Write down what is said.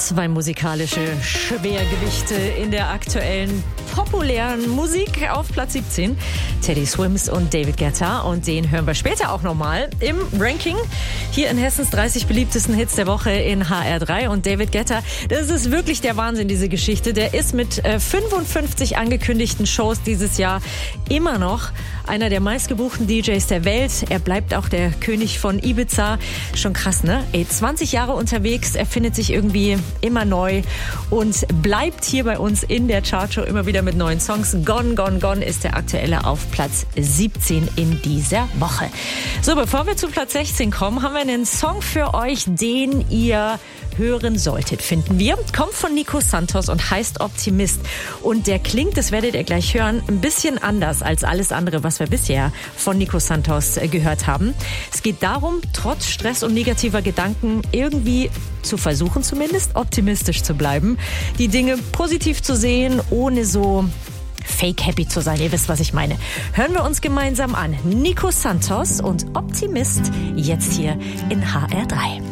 Zwei musikalische Schwergewichte in der aktuellen populären Musik auf Platz 17. Teddy Swims und David Guetta. Und den hören wir später auch nochmal im Ranking. Hier in Hessens 30 beliebtesten Hits der Woche in HR3. Und David Guetta, das ist wirklich der Wahnsinn, diese Geschichte. Der ist mit 55 angekündigten Shows dieses Jahr immer noch einer der meistgebuchten DJs der Welt. Er bleibt auch der König von Ibiza. Schon krass, ne? 20 Jahre unterwegs, er findet sich irgendwie immer neu und bleibt hier bei uns in der Chartshow immer wieder mit neuen Songs. Gone, Gone, Gone ist der aktuelle auf Platz 17 in dieser Woche. So, bevor wir zu Platz 16 kommen, haben wir einen Song für euch, den ihr hören solltet, finden wir. Kommt von Nico Santos und heißt Optimist. Und der klingt, das werdet ihr gleich hören, ein bisschen anders als alles andere, was wir bisher von Nico Santos gehört haben. Es geht darum, trotz Stress und negativer Gedanken irgendwie zu versuchen, zumindest optimistisch zu bleiben. Die Dinge positiv zu sehen, ohne so fake happy zu sein. Ihr wisst, was ich meine. Hören wir uns gemeinsam an. Nico Santos und Optimist jetzt hier in HR3.